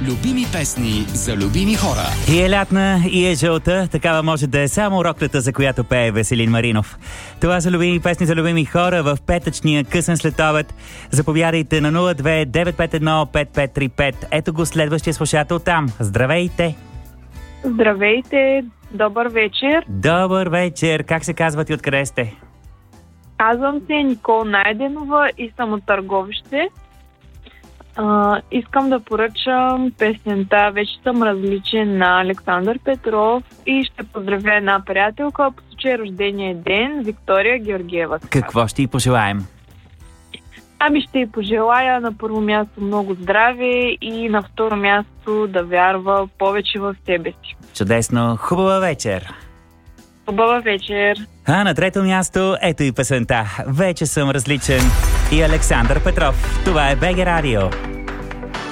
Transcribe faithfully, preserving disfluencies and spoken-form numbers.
Любими песни за любими хора. И е лятна, и е жълта. Такава може да е само роклята, за която пее Веселин Маринов. Това са любими песни за любими хора в петъчния късен следобед. Заповядайте на нула две девет пет едно пет пет три пет. Ето го следващия слушател там. Здравейте! Здравейте! Добър вечер! Добър вечер! Как се казват и откъде сте? Казвам се Никол Найденова и съм от Търговище. Uh, искам да поръчам песента "Вече съм различен" на Александър Петров и ще поздравя една приятелка по случай рождения ден, Виктория Георгиева. Какво ще й пожелаем? Ами ще й пожелая на първо място много здраве и на второ място да вярва повече в себе си. Чудесно! Хубава вечер! Хубава вечер! А на трето място, ето и песента "Вече съм различен" и Александър Петров. Това е БГ Радио.